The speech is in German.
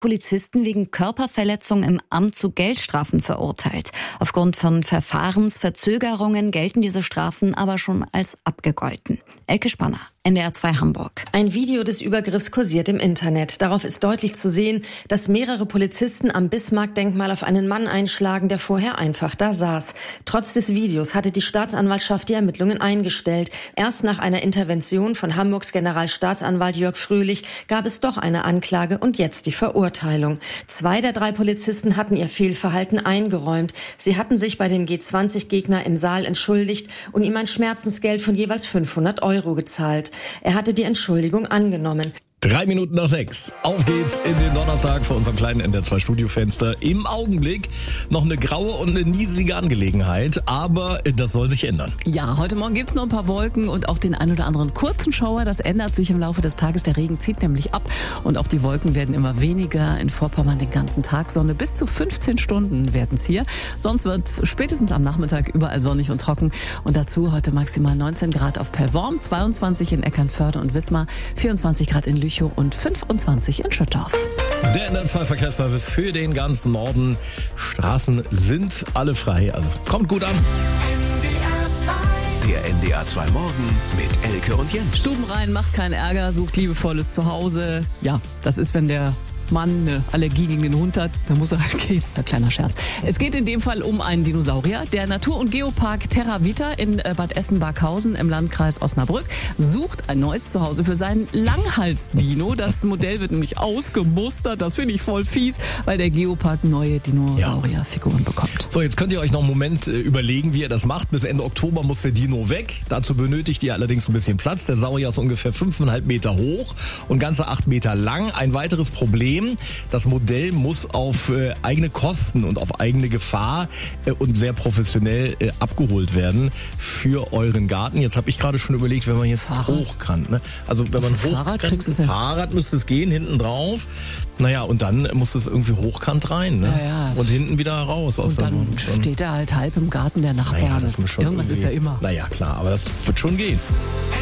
Polizisten wegen Körperverletzung im Amt zu Geldstrafen verurteilt. Aufgrund von Verfahrensverzögerungen gelten diese Strafen aber schon als abgegolten. Elke Spanner, NDR 2 Hamburg. Ein Video des Übergriffs kursiert im Internet. Darauf ist deutlich zu sehen, dass mehrere Polizisten am Bismarck-Denkmal auf einen Mann einschlagen, der vorher einfach da saß. Trotz des Videos hatte die Staatsanwaltschaft die Ermittlungen eingestellt. Erst nach einer Intervention von Hamburgs Generalstaatsanwalt Jörg Fröhlich gab es doch eine Anklage und jetzt die Verurteilung. 2 der 3 Polizisten hatten ihr Fehlverhalten eingeräumt. Sie hatten sich bei dem G20-Gegner im Saal entschuldigt und ihm ein Schmerzensgeld von jeweils 500 € gezahlt. Er hatte die Entschuldigung angenommen. 6:03. Auf geht's in den Donnerstag vor unserem kleinen NDR 2 Studiofenster. Im Augenblick noch eine graue und eine nieselige Angelegenheit, aber das soll sich ändern. Ja, heute Morgen gibt's noch ein paar Wolken und auch den ein oder anderen kurzen Schauer. Das ändert sich im Laufe des Tages. Der Regen zieht nämlich ab und auch die Wolken werden immer weniger. In Vorpommern den ganzen Tag Sonne. Bis zu 15 Stunden werden's hier. Sonst wird spätestens am Nachmittag überall sonnig und trocken. Und dazu heute maximal 19 Grad auf Pellworm, 22 in Eckernförde und Wismar, 24 Grad in Lüchow und 25 in Schüttorf. Der NDR 2 Verkehrsservice für den ganzen Norden. Straßen sind alle frei, also kommt gut an. Der NDR 2 Morgen mit Elke und Jens. Stubenrein macht keinen Ärger, sucht liebevolles Zuhause. Ja, das ist, wenn der Mann eine Allergie gegen den Hund hat, dann muss er halt gehen. Kleiner Scherz. Es geht in dem Fall um einen Dinosaurier. Der Natur- und Geopark Terra Vita in Bad Essen-Barkhausen im Landkreis Osnabrück sucht ein neues Zuhause für seinen Langhals-Dino. Das Modell wird nämlich ausgemustert. Das finde ich voll fies, weil der Geopark neue Dinosaurierfiguren bekommt. So, jetzt könnt ihr euch noch einen Moment überlegen, wie ihr das macht. Bis Ende Oktober muss der Dino weg. Dazu benötigt ihr allerdings ein bisschen Platz. Der Saurier ist ungefähr 5,5 Meter hoch und ganze 8 Meter lang. Ein weiteres Problem: Das Modell muss auf eigene Kosten und auf eigene Gefahr und sehr professionell abgeholt werden für euren Garten. Jetzt habe ich gerade schon überlegt, wenn man jetzt hochkant, ne? Also wenn man Fahrrad müsste es gehen, hinten drauf. Naja, und dann muss es irgendwie hochkant rein, ne? Ja. Und hinten wieder raus. Aus und dann steht er halt halb im Garten der Nachbarn. Naja, das muss schon irgendwas ist ja immer. Naja, klar, aber das wird schon gehen.